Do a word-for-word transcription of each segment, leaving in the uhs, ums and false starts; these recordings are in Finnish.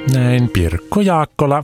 Näin Pirkko Jaakkola,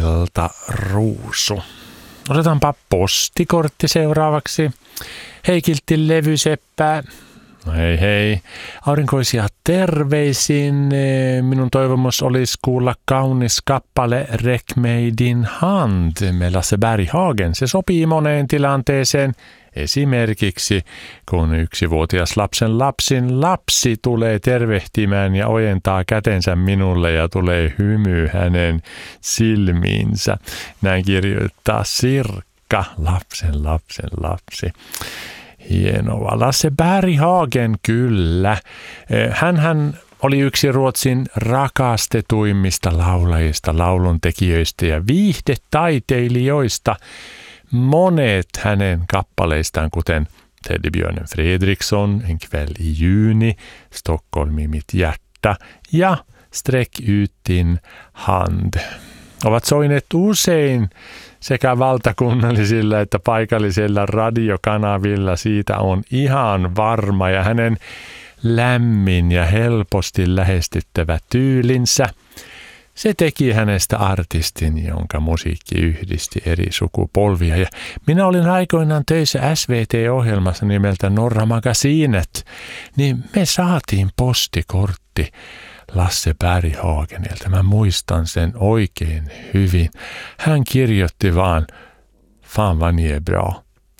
Keltaruusu. Otetaanpa postikortti seuraavaksi. Heikilti levyseppää. No hei hei. Aurinkoisia terveisin. Minun toivomus olisi kuulla kaunis kappale Rek Meidin hand med Lasse Berghagen. Se sopii moneen tilanteeseen. Esimerkiksi kun yksivuotias lapsen lapsin lapsi tulee tervehtimään ja ojentaa kätensä minulle ja tulee hymy hänen silmiinsä. Näin kirjoittaa Sirkka, lapsen lapsen lapsi. Hienoa. Lasse Berghagen kyllä. Hänhän oli yksi Ruotsin rakastetuimmista laulajista, lauluntekijöistä ja viihdetaiteilijoista. Monet hänen kappaleistaan, kuten Teddybjörnen Fredriksson, En kväll i juni, Stockholm i mitt hjärta ja Sträck ut din hand, ovat soineet usein sekä valtakunnallisilla että paikallisilla radiokanavilla, siitä on ihan varma, ja hänen lämmin ja helposti lähestyttävä tyylinsä, se teki hänestä artistin, jonka musiikki yhdisti eri sukupolvia. Ja minä olin aikoinaan töissä S V T-ohjelmassa nimeltä Norra Magasinet, niin me saatiin postikortti Lasse Berghagenilta. Mä muistan sen oikein hyvin. Hän kirjoitti vaan, fan vad ni är bra.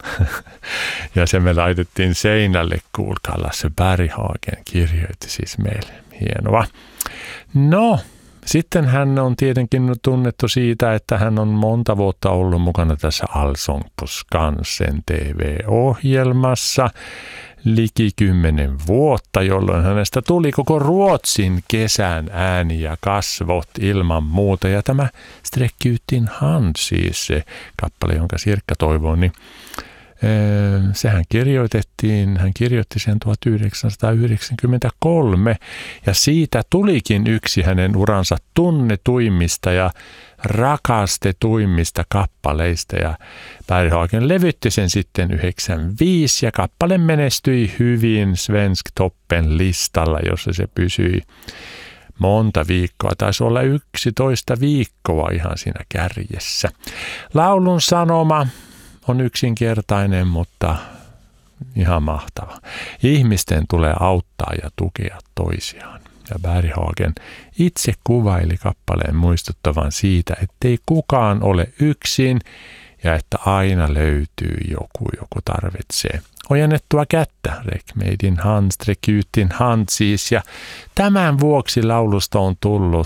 Ja se me laitettiin seinälle, kuulkaa, Lasse Berghagen kirjoitti siis meille. Hienoa. No, sitten hän on tietenkin tunnettu siitä, että hän on monta vuotta ollut mukana tässä Allsång på Skansen T V-ohjelmassa. Liki kymmenen vuotta, jolloin hänestä tuli koko Ruotsin kesän ääni ja kasvot ilman muuta. Ja tämä Sträck ut din hand, siis se kappale, jonka Sirkka toivoo, niin sehän kirjoitettiin, hän kirjoitti sen tuhatyhdeksänsataayhdeksänkymmentäkolme ja siitä tulikin yksi hänen uransa tunnetuimmista ja rakastetuimmista kappaleista, ja Berghagen levytti sen sitten yhdeksänkymmentäviisi ja kappale menestyi hyvin Svensk Toppen listalla, jossa se pysyi monta viikkoa, taisi olla yksitoista viikkoa ihan siinä kärjessä. Laulun sanoma on yksinkertainen, mutta ihan mahtava. Ihmisten tulee auttaa ja tukea toisiaan. Ja Berghagen itse kuvaili kappaleen muistuttavan siitä, ettei kukaan ole yksin ja että aina löytyy joku, joku tarvitsee ojennettua kättä. Rek Meidin hand, Sträck ut din hand siis. Ja tämän vuoksi laulusta on tullut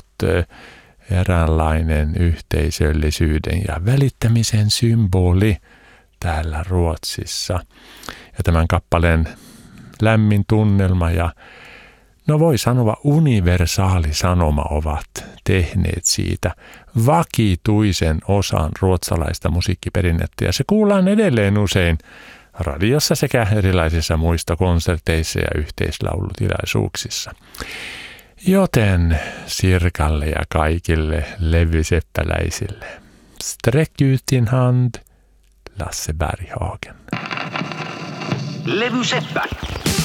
eräänlainen yhteisöllisyyden ja välittämisen symboli täällä Ruotsissa. Ja tämän kappaleen lämmin tunnelma ja no voi sanoa universaali sanoma ovat tehneet siitä vakituisen osan ruotsalaista musiikkiperinnettä. Ja se kuullaan edelleen usein radiossa sekä erilaisissa muista konserteissa ja yhteislaulutilaisuuksissa. Joten Sirkalle ja kaikille levyseppäläisille Sträck ut din hand, Lasse Berghagen. Levyseppä.